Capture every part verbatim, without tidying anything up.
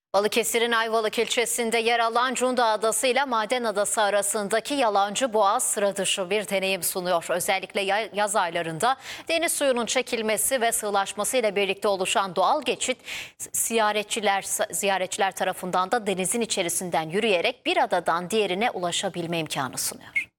Balıkesir'in Ayvalık ilçesinde yer alan Cunda Adası ile Maden Adası arasındaki Yalancı Boğaz sıra dışı bir deneyim sunuyor. Özellikle yaz aylarında deniz suyunun çekilmesi ve sığlaşması ile birlikte oluşan doğal geçit ziyaretçiler ziyaretçiler tarafından da denizin içerisinden yürüyerek bir adadan diğerine ulaşabilme imkanı sunuyor.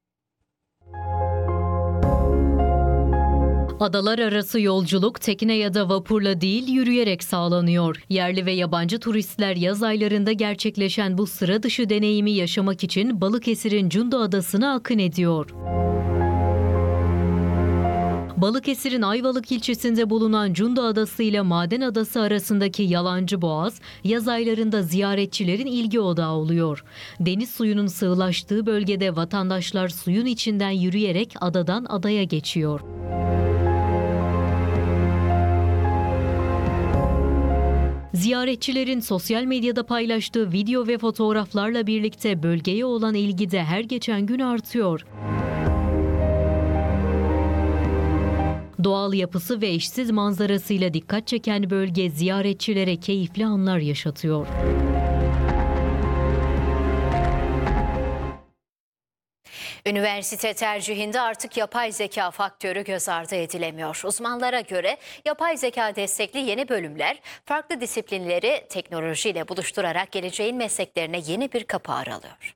Adalar arası yolculuk tekne ya da vapurla değil yürüyerek sağlanıyor. Yerli ve yabancı turistler yaz aylarında gerçekleşen bu sıra dışı deneyimi yaşamak için Balıkesir'in Cunda Adası'na akın ediyor. Balıkesir'in Ayvalık ilçesinde bulunan Cunda Adası ile Maden Adası arasındaki Yalancı Boğaz, yaz aylarında ziyaretçilerin ilgi odağı oluyor. Deniz suyunun sığlaştığı bölgede vatandaşlar suyun içinden yürüyerek adadan adaya geçiyor. Ziyaretçilerin sosyal medyada paylaştığı video ve fotoğraflarla birlikte bölgeye olan ilgi de her geçen gün artıyor. Doğal yapısı ve eşsiz manzarasıyla dikkat çeken bölge ziyaretçilere keyifli anlar yaşatıyor. Üniversite tercihinde artık yapay zeka faktörü göz ardı edilemiyor. Uzmanlara göre yapay zeka destekli yeni bölümler farklı disiplinleri teknolojiyle buluşturarak geleceğin mesleklerine yeni bir kapı aralıyor.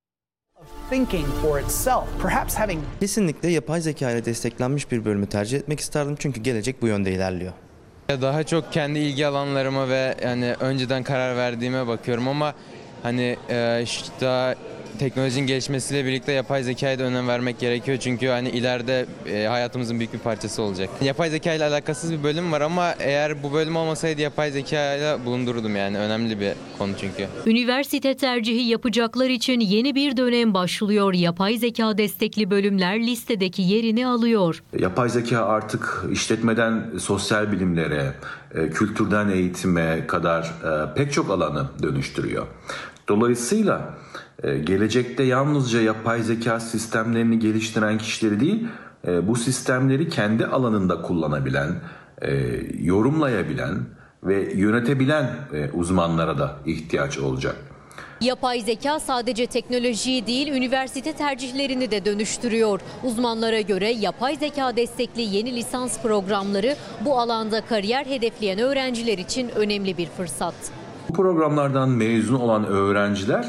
Kesinlikle yapay zeka ile desteklenmiş bir bölümü tercih etmek isterdim çünkü gelecek bu yönde ilerliyor. Daha çok kendi ilgi alanlarıma ve yani önceden karar verdiğime bakıyorum ama hani e, daha teknolojinin gelişmesiyle birlikte yapay zekaya da önem vermek gerekiyor çünkü hani ileride e, hayatımızın büyük bir parçası olacak. Yapay zeka ile alakasız bir bölüm var ama eğer bu bölüm olmasaydı yapay zeka ile bulundururdum, yani önemli bir konu çünkü. Üniversite tercihi yapacaklar için yeni bir dönem başlıyor. Yapay zeka destekli bölümler listedeki yerini alıyor. Yapay zeka artık işletmeden sosyal bilimlere, e, kültürden eğitime kadar e, pek çok alanı dönüştürüyor. Dolayısıyla gelecekte yalnızca yapay zeka sistemlerini geliştiren kişileri değil, bu sistemleri kendi alanında kullanabilen, yorumlayabilen ve yönetebilen uzmanlara da ihtiyaç olacak. Yapay zeka sadece teknolojiyi değil, üniversite tercihlerini de dönüştürüyor. Uzmanlara göre yapay zeka destekli yeni lisans programları bu alanda kariyer hedefleyen öğrenciler için önemli bir fırsat. Bu programlardan mezun olan öğrenciler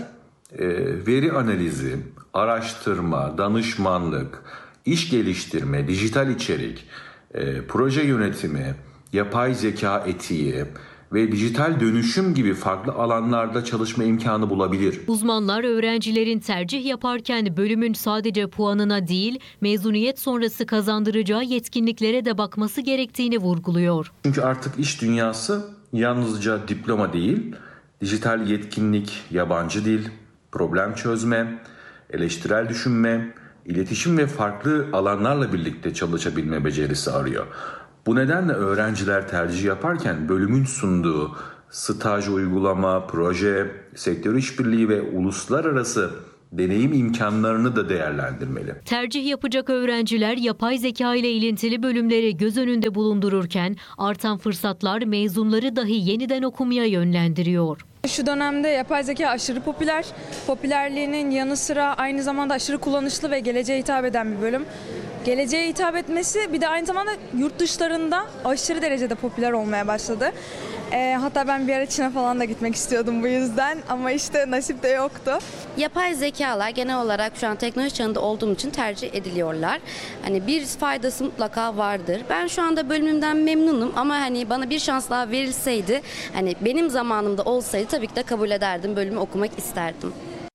veri analizi, araştırma, danışmanlık, iş geliştirme, dijital içerik, proje yönetimi, yapay zeka etiği ve dijital dönüşüm gibi farklı alanlarda çalışma imkanı bulabilir. Uzmanlar öğrencilerin tercih yaparken bölümün sadece puanına değil, mezuniyet sonrası kazandıracağı yetkinliklere de bakması gerektiğini vurguluyor. Çünkü artık iş dünyası yalnızca diploma değil, dijital yetkinlik, yabancı dil, problem çözme, eleştirel düşünme, iletişim ve farklı alanlarla birlikte çalışabilme becerisi arıyor. Bu nedenle öğrenciler tercih yaparken bölümün sunduğu staj, uygulama, proje, sektör işbirliği ve uluslararası deneyim imkanlarını da değerlendirmeli. Tercih yapacak öğrenciler yapay zeka ile ilintili bölümleri göz önünde bulundururken artan fırsatlar mezunları dahi yeniden okumaya yönlendiriyor. Şu dönemde yapay zeka aşırı popüler. Popülerliğinin yanı sıra aynı zamanda aşırı kullanışlı ve geleceğe hitap eden bir bölüm. Geleceğe hitap etmesi bir de aynı zamanda yurt dışlarında aşırı derecede popüler olmaya başladı. E, hatta ben bir ara Çin'e falan da gitmek istiyordum bu yüzden ama işte nasip de yoktu. Yapay zekalar genel olarak şu an teknoloji çağında olduğum için tercih ediliyorlar. Hani bir faydası mutlaka vardır. Ben şu anda bölümümden memnunum ama hani bana bir şans daha verilseydi, hani benim zamanımda olsaydı tabii ki de kabul ederdim, bölümü okumak isterdim.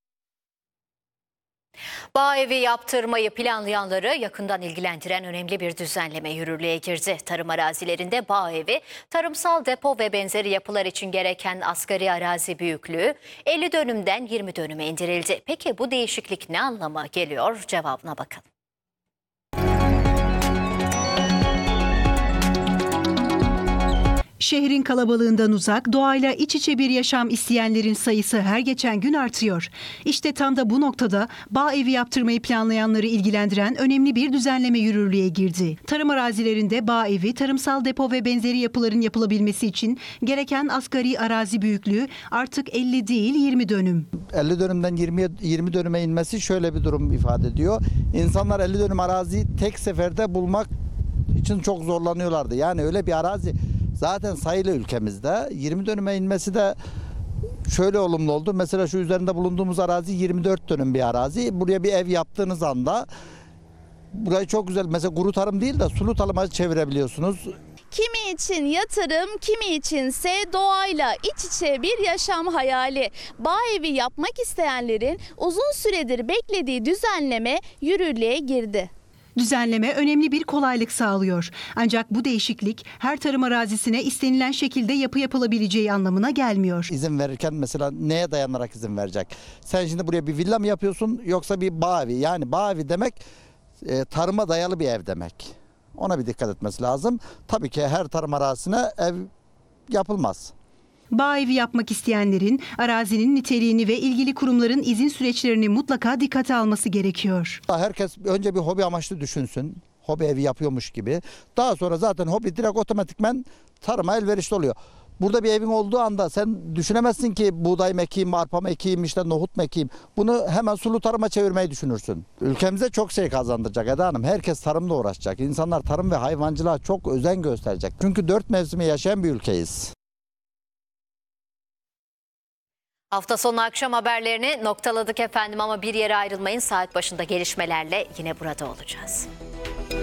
Bağ evi yaptırmayı planlayanları yakından ilgilendiren önemli bir düzenleme yürürlüğe girdi. Tarım arazilerinde bağ evi, tarımsal depo ve benzeri yapılar için gereken asgari arazi büyüklüğü elli dönümden yirmi dönüme indirildi. Peki bu değişiklik ne anlama geliyor? Cevabına bakalım. Şehrin kalabalığından uzak, doğayla iç içe bir yaşam isteyenlerin sayısı her geçen gün artıyor. İşte tam da bu noktada bağ evi yaptırmayı planlayanları ilgilendiren önemli bir düzenleme yürürlüğe girdi. Tarım arazilerinde bağ evi, tarımsal depo ve benzeri yapıların yapılabilmesi için gereken asgari arazi büyüklüğü artık elli değil yirmi dönüm. elli dönümden yirmi, yirmi dönüme inmesi şöyle bir durum ifade ediyor. İnsanlar elli dönüm araziyi tek seferde bulmak için çok zorlanıyorlardı. Yani öyle bir arazi zaten sayılı ülkemizde. yirmi dönüme inmesi de şöyle olumlu oldu. Mesela şu üzerinde bulunduğumuz arazi yirmi dört dönüm bir arazi. Buraya bir ev yaptığınız anda burayı çok güzel, mesela kuru tarım değil de sulu tarıma çevirebiliyorsunuz. Kimi için yatırım, kimi içinse doğayla iç içe bir yaşam hayali. Bağ evi yapmak isteyenlerin uzun süredir beklediği düzenleme yürürlüğe girdi. Düzenleme önemli bir kolaylık sağlıyor. Ancak bu değişiklik her tarım arazisine istenilen şekilde yapı yapılabileceği anlamına gelmiyor. İzin verirken mesela neye dayanarak izin verecek? Sen şimdi buraya bir villa mı yapıyorsun yoksa bir bağ evi? Yani bağ evi demek e, tarıma dayalı bir ev demek. Ona bir dikkat etmesi lazım. Tabii ki her tarım arazisine ev yapılmaz. Bağ evi yapmak isteyenlerin arazinin niteliğini ve ilgili kurumların izin süreçlerini mutlaka dikkate alması gerekiyor. Herkes önce bir hobi amaçlı düşünsün. Hobi evi yapıyormuş gibi. Daha sonra zaten hobi direkt otomatikmen tarıma elverişli oluyor. Burada bir evin olduğu anda sen düşünemezsin ki buğday mı ekeyim, arpa mı ekeyim, işte nohut mu ekeyim. Bunu hemen sulu tarıma çevirmeyi düşünürsün. Ülkemize çok şey kazandıracak Eda Hanım. Herkes tarımla uğraşacak. İnsanlar tarım ve hayvancılığa çok özen gösterecek. Çünkü dört mevsimi yaşayan bir ülkeyiz. Hafta sonu akşam haberlerini noktaladık efendim ama bir yere ayrılmayın. Saat başında gelişmelerle yine burada olacağız.